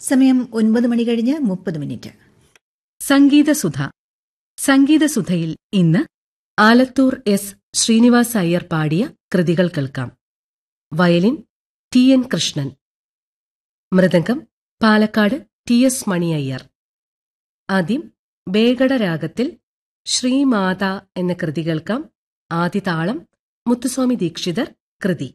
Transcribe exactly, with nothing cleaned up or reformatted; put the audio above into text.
സമയം ഒൻപത് മണി കഴിഞ്ഞ് മുപ്പത് മിനിറ്റ്. സംഗീതസുധ. സംഗീതസുധയിൽ ഇന്ന് ആലത്തൂർ എസ് ശ്രീനിവാസ് അയ്യർ പാടിയ കൃതികൾ കേൾക്കാം. Violin T N Krishnan, mridangam Palakkad T S Mani Iyer. ആദ്യം ബേഗഡ രാഗത്തിൽ ശ്രീമാത എന്ന കൃതി കേൾക്കാം. ആദിതാളം മുത്തുസ്വാമി ദീക്ഷിതർ കൃതി.